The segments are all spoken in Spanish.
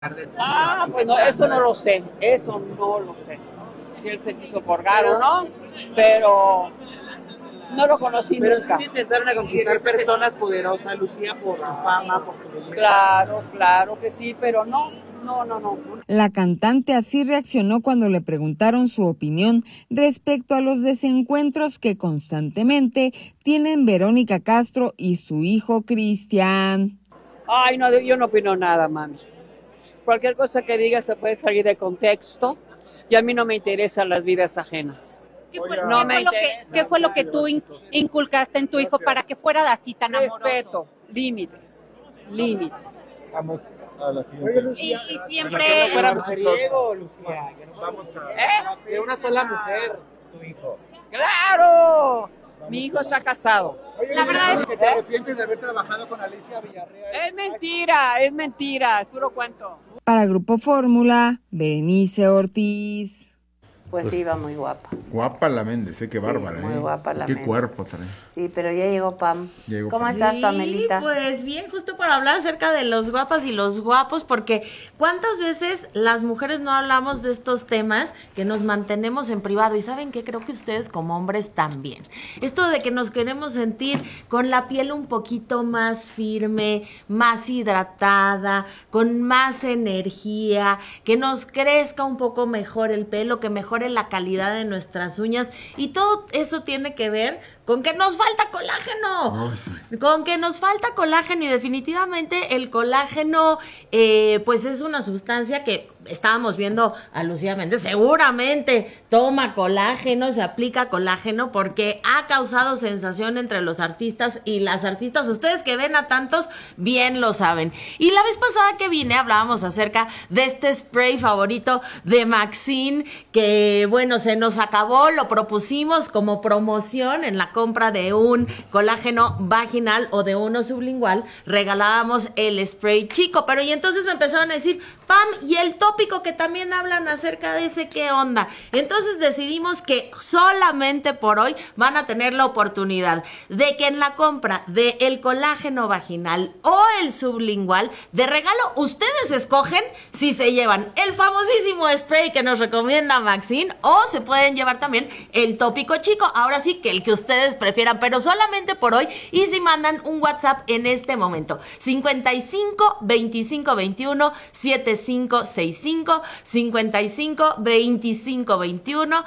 Pues no, eso no lo sé, eso no lo sé. Si él se quiso colgar o no, pero no lo conocí Pero nunca. sí intentaron a conquistar personas poderosas, Lucía, por tu fama, por tu belleza. Claro, claro que sí, pero no. La cantante así reaccionó cuando le preguntaron su opinión respecto a los desencuentros que constantemente tienen Verónica Castro y su hijo Cristian. Ay, no, yo no opino nada, mami. Cualquier cosa que diga se puede salir de contexto y a mí no me interesan las vidas ajenas. ¿Qué fue lo que tú inculcaste en tu hijo para que fuera así tan amoroso? Respeto, límites. Vamos a la siguiente. Y siempre... Que no fuera mujeriego, Lucía. Que no Vamos a... de una sola mujer, tu hijo. ¡Claro! Mi hijo está casado. Oye, La verdad es que te arrepientes de haber trabajado con Alicia Villarreal. Es mentira, es puro cuento. Para Grupo Fórmula, Berenice Ortiz. Pues sí, iba muy guapa. Guapa la Méndez, qué bárbara. Muy guapa la Qué Méndez. cuerpo trae. Sí, pero ya llegó Pam. ¿Cómo Pam. estás, Pamelita? Pues bien, justo para hablar acerca de los guapas y los guapos, porque ¿cuántas veces las mujeres no hablamos de estos temas que nos mantenemos en privado? Y ¿saben qué? Creo que ustedes como hombres también. Esto de que nos queremos sentir con la piel un poquito más firme, más hidratada, con más energía, que nos crezca un poco mejor el pelo, que mejore la calidad de nuestras uñas, y todo eso tiene que ver con que nos falta colágeno, y definitivamente el colágeno pues es una sustancia que estábamos viendo a Lucía Méndez, seguramente toma colágeno, se aplica colágeno porque ha causado sensación entre los artistas y las artistas. Ustedes que ven a tantos, bien lo saben. Y la vez pasada que vine hablábamos acerca de este spray favorito de Maxine, que bueno, se nos acabó, lo propusimos como promoción en la compra de un colágeno vaginal o de uno sublingual, regalábamos el spray chico, pero y entonces me empezaron a decir, Pam, y el tópico que también hablan acerca de ese, ¿qué onda? Entonces decidimos que solamente por hoy van a tener la oportunidad de que en la compra de el colágeno vaginal o el sublingual, de regalo, ustedes escogen si se llevan el famosísimo spray que nos recomienda Maxine o se pueden llevar también el tópico chico. Ahora sí que el que ustedes prefieran, pero solamente por hoy, y si mandan un WhatsApp en este momento, 55 25 21 7565, 55 25 21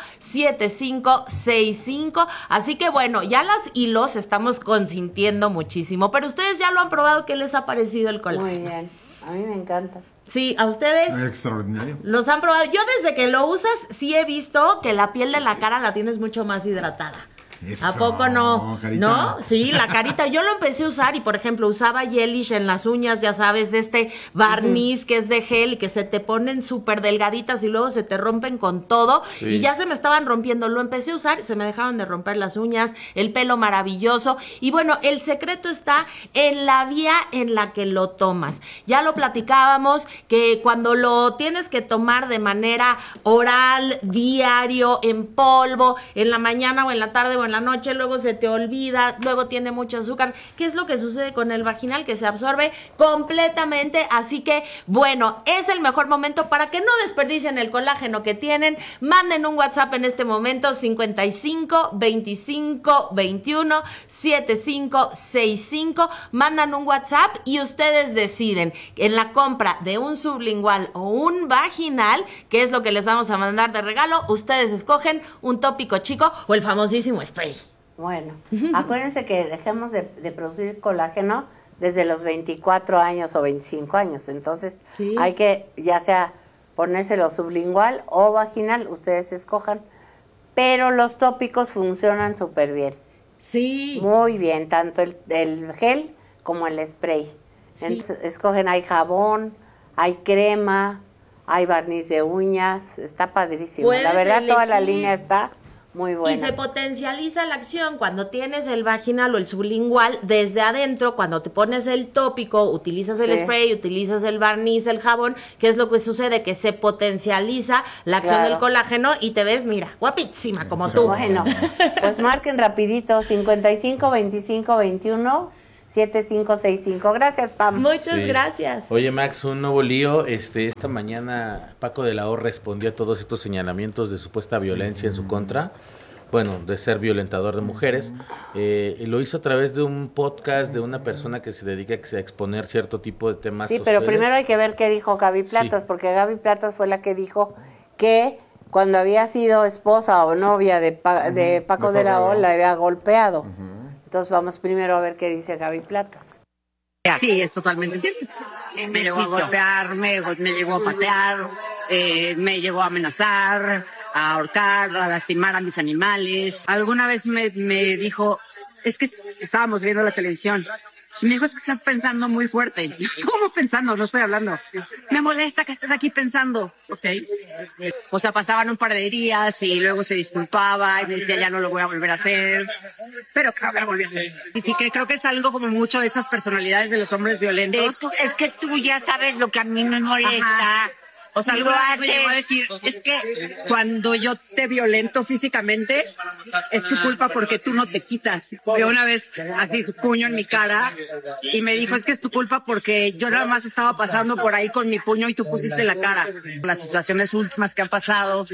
7565. Así que bueno, ya las y los estamos consintiendo muchísimo, pero ustedes ya lo han probado. ¿Qué les ha parecido el colágeno? Muy bien, a mí me encanta. Sí, ¿a ustedes? Extraordinario. ¿Los han probado? Yo desde que lo usas sí he visto que la piel de la cara la tienes mucho más hidratada. Eso, ¿A poco no? carita. ¿No? Sí, la carita. Yo lo empecé a usar y, por ejemplo, usaba gelish en las uñas, ya sabes, este barniz que es de gel, que se te ponen súper delgaditas y luego se te rompen con todo. Sí. Y ya se me estaban rompiendo. Lo empecé a usar, se me dejaron de romper las uñas, el pelo maravilloso. Y bueno, el secreto está en la vía en la que lo tomas. Ya lo platicábamos, que cuando lo tienes que tomar de manera oral, diario, en polvo, en la mañana o en la tarde o en la noche, luego se te olvida, luego tiene mucho azúcar. ¿Qué es lo que sucede con el vaginal? Que se absorbe completamente, así que bueno, es el mejor momento para que no desperdicien el colágeno que tienen. Manden un WhatsApp en este momento, 55 25 21 7565, mandan un WhatsApp y ustedes deciden en la compra de un sublingual o un vaginal, qué es lo que les vamos a mandar de regalo. Ustedes escogen un tópico chico o el famosísimo spray. Bueno, acuérdense que dejemos de producir colágeno desde los 24 años o 25 años, entonces sí, hay que ya sea ponérselo sublingual o vaginal, ustedes escojan, pero los tópicos funcionan súper bien. Sí. Muy bien, tanto el gel como el spray. Sí. Entonces, escogen, hay jabón, hay crema, hay barniz de uñas, está padrísimo. La verdad, toda la línea está muy buena. Y se potencializa la acción cuando tienes el vaginal o el sublingual desde adentro. Cuando te pones el tópico, utilizas el spray, utilizas el barniz, el jabón. ¿Qué es lo que sucede? Que se potencializa la acción del colágeno y te ves, mira, guapísima como tú. Bueno, pues marquen rapidito, 55 25 21 7565. Gracias, Pam. Muchas gracias. Oye, Max, un nuevo lío. Esta mañana Paco de la O respondió a todos estos señalamientos de supuesta violencia en su contra. Bueno, de ser violentador de mujeres. Y lo hizo a través de un podcast de una persona que se dedica a exponer cierto tipo de temas Sí, sociales. pero primero hay que ver qué dijo Gaby Platas, porque Gaby Platas fue la que dijo que cuando había sido esposa o novia de Paco de la O, la había golpeado. Entonces vamos primero a ver qué dice Gaby Platas. Sí, es totalmente cierto. Me llegó a golpear, me llegó a patear, me llegó a amenazar, a ahorcar, a lastimar a mis animales. Alguna vez me dijo, es que estábamos viendo la televisión, y me dijo, es que estás pensando muy fuerte. ¿Cómo pensando? No estoy hablando. Me molesta que estés aquí pensando. Ok. O sea, pasaban un par de días y luego se disculpaba y me decía, ya no lo voy a volver a hacer. Pero claro, lo volví a hacer. Y sí que creo que es algo como mucho de esas personalidades de los hombres violentos. Es que tú ya sabes lo que a mí me molesta. Ajá. O sea, algo me llegó a decir, es que cuando yo te violento físicamente, es tu culpa porque tú no te quitas. Yo una vez, así, su puño en mi cara, y me dijo, es que es tu culpa porque yo nada más estaba pasando por ahí con mi puño y tú pusiste la cara. Las situaciones últimas que han pasado,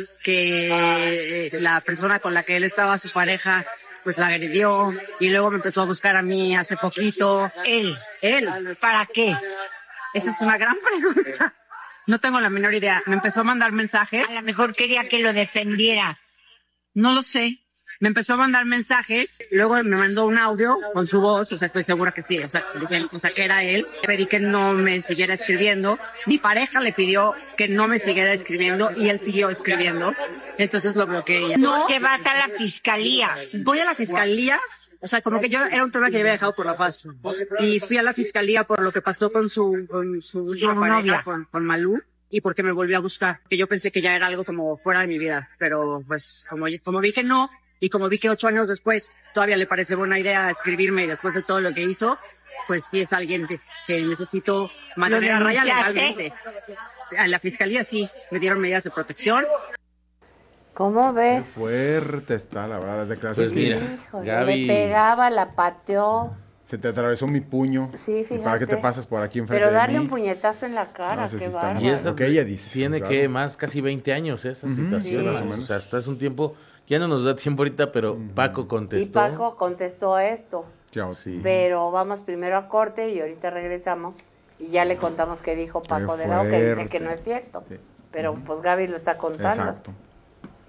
que la persona con la que él estaba, su pareja, pues la agredió, y luego me empezó a buscar a mí hace poquito. Él, ¿para qué? Esa es una gran pregunta. No tengo la menor idea. Me empezó a mandar mensajes. A lo mejor quería que lo defendiera. No lo sé. Me empezó a mandar mensajes. Luego me mandó un audio con su voz. O sea, estoy segura que sí. O sea, que era él. Pedí que no me siguiera escribiendo. Mi pareja le pidió que no me siguiera escribiendo y él siguió escribiendo. Entonces lo bloqueé. No. Que vas a la fiscalía. Voy a la fiscalía. O sea, como que yo era un tema que había dejado por la paz. Y fui a la fiscalía por lo que pasó con su pareja, con Malú, y porque me volvió a buscar. Que yo pensé que ya era algo como fuera de mi vida. Pero pues como vi que no, y como vi que 8 años después todavía le parece buena idea escribirme y después de todo lo que hizo, pues sí es alguien que necesito mantener a raya legalmente. A la fiscalía sí, me dieron medidas de protección. ¿Cómo ves? Qué fuerte está, la verdad, las declaraciones. Pues mira, Híjole, Gaby, le pegaba, la pateó. Se te atravesó mi puño. Sí, fíjate. ¿Para qué te pasas por aquí enfrente Pero de darle mí? un puñetazo en la cara, No, sí qué está bárbaro. mal. y esa Lo que ella dice. tiene claro. que más casi 20 años esa situación. Sí. Más o menos. O sea, hasta es un tiempo, ya no nos da tiempo ahorita, pero Paco contestó. Y Paco contestó esto. Chao. Sí. Pero vamos primero a corte y ahorita regresamos y ya le contamos qué dijo Paco de la O, que dice que no es cierto. Sí. Pero pues Gaby lo está contando. Exacto.